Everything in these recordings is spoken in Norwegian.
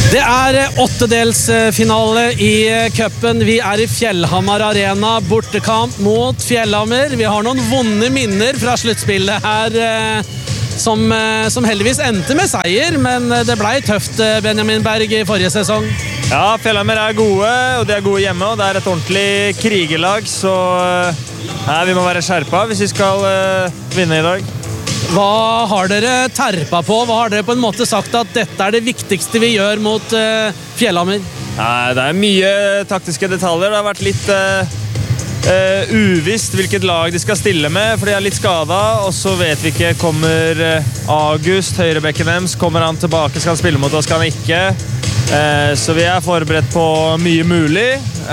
Det åttedelsfinale i cupen. Vi i Fjellhamar Arena, bortekamp mot Fjellhammer. Vi har noen vonde minner fra sluttspillet her, som heldigvis endte med seier, men det ble tøft, Benjamin Berg, i forrige sesong. Ja, Fjellhammer gode, og de gode hjemme, og det et ordentlig krigerlag, så vi må være skjerpet hvis vi skal vinne i dag. Hva har dere terpa på? Hva har dere på en måte sagt at dette det viktigste vi gjør mot Fjellhammer? Nei, det mye taktiske detaljer. Det har vært litt uvisst hvilket lag de skal stille med, for de litt skadet, og så vet vi ikke, kommer August, høyrebekken deres, kommer han tilbake, skal han spille mot oss, skal han ikke? Så vi forberedt på mye mulig.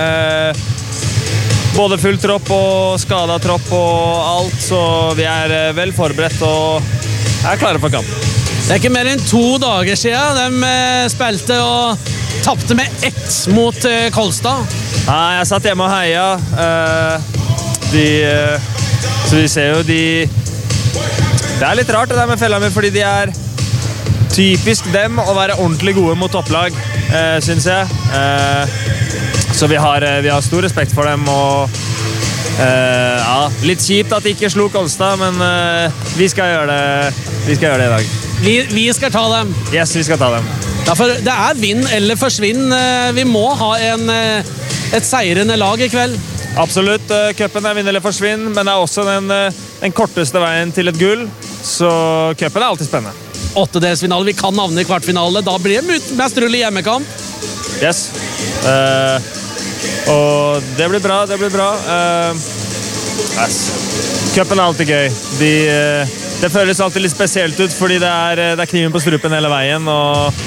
Både full tropp og skadet tropp og alt, så vi vel forberedt og klare for kamp. Det ikke mer enn 2 dager siden de spilte og tappte med 1 mot Kolstad. Nei, jeg satt hjemme og heia. Så vi ser jo det litt rart det der med Fjellhammer, fordi de typisk dem å være ordentlig gode mot topplag, synes jeg. Så vi har stor respekt for dem, og litt kjipt at de ikke slo Kolstad, men vi skal gjøre det i dag. Vi skal ta dem. Yes, vi skal ta dem. Derfor, det vinn eller forsvinn. Vi må ha et seirende lag i kveld. Absolutt, cupen vinn eller forsvinn, men det også den korteste veien til et gull, så cupen alltid spennende. Åttedelsfinale, vi kan havne i kvartfinale, da blir det mest rull i hjemmekamp. Yes. Og det blir bra. Cupen alltid gøy. Det føles alltid litt spesielt ut, fordi det kniven på strupen hele veien, og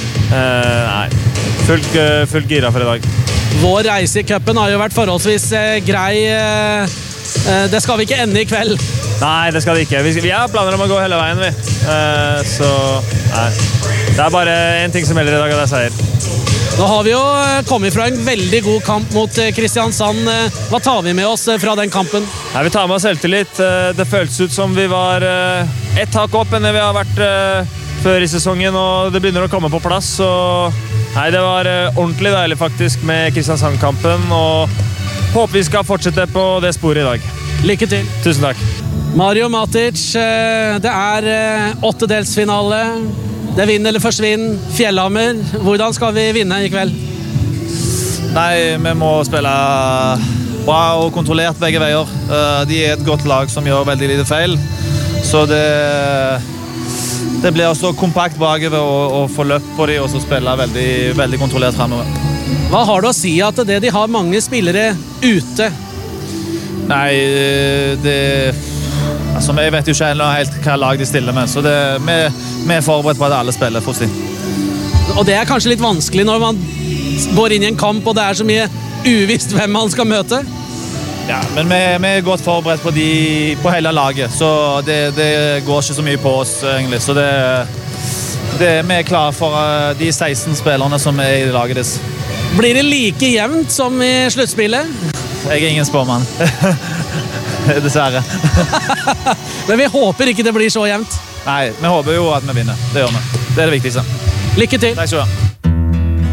fullt gira for i dag. Vår reise i cupen har jo vært forholdsvis grei. Det skal vi ikke ende i kveld. Nei, det skal det ikke. Vi har planer om å gå hele veien, vi. Så nei. Det bare en ting som gjelder i dag, og det seier. Nå har vi jo kommet fra en veldig god kamp mot Kristiansand. Hva tar vi med oss fra den kampen? Nei, vi tar med oss selvtillit. Det føltes ut som vi var et tak opp enn det vi har vært før i sesongen, og det begynner å komme på plass. Så nei, det var ordentlig deilig faktisk med Kristiansand-kampen, og håper vi skal fortsette på det sporet i dag. Lykke til. Tusen takk. Mario Matic, det åttedelsfinale. Det vinn eller forsvinn. Fjellhammer, hvordan skal vi vinne i kveld? Nei, vi må spille bra og kontrollert begge veier. De et godt lag som gjør veldig lite feil. Så det blir å stå kompakt bakover og få løp på dem, og så spille veldig, veldig kontrollert fremover. Hva har du å si at de har mange spillere ute? Nei, jeg vet jo ikke helt hva lag de stiller med, så vi forberedt på at alle spiller for sin. Og det kanskje litt vanskelig når man går inn i en kamp, og det så mye uvisst hvem man skal møte? Ja, men vi godt forberedt på hele laget, så det går ikke så mye på oss, egentlig. Så vi klare for de 16 spillerne som i laget deres. Blir det like jevnt som i sluttspillet? Jeg ingen spåmann. Dessverre. Men vi håper ikke det blir så jevnt. Nei, vi håper jo at vi vinner. Det gjør vi. Det det viktigste. Lykke til. Takk skal du ha.